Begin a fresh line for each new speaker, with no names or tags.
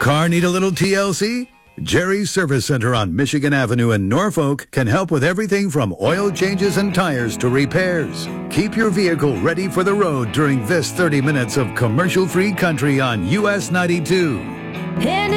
Car need a little TLC? Jerry's Service Center on Michigan Avenue in Norfolk can help with everything from oil changes and tires to repairs. Keep your vehicle ready for the road during this 30 minutes of commercial-free country on US 92.